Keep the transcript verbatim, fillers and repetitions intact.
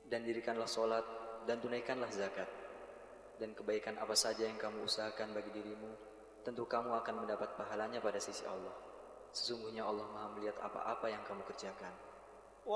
dan dirikanlah sholat, dan tunaikanlah zakat. Dan kebaikan apa saja yang kamu usahakan bagi dirimu, tentu kamu akan mendapat pahalanya pada sisi Allah. Sesungguhnya Allah Maha melihat apa-apa yang kamu kerjakan.